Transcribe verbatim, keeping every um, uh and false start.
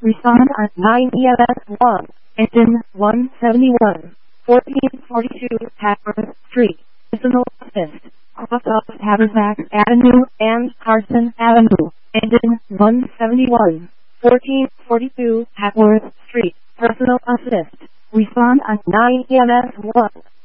Respond on nine E M S one, engine one seventy-one, fourteen forty-two Hackworth Street, Personal Assist, cross off Haversack Avenue and Carson Avenue, engine one seventy-one, fourteen forty-two Hackworth Street, Personal Assist. Respond on nine E M S one.